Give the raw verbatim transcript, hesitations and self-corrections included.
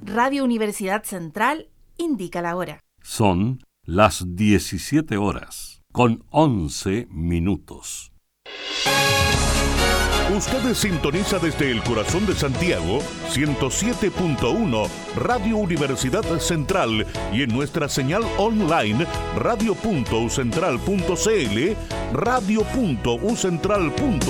Radio Universidad Central indica la hora. Son las diecisiete horas, con once minutos. Usted sintoniza desde el corazón de Santiago ciento siete punto uno Radio Universidad Central y en nuestra señal online radio punto u central punto c l, radio punto u central punto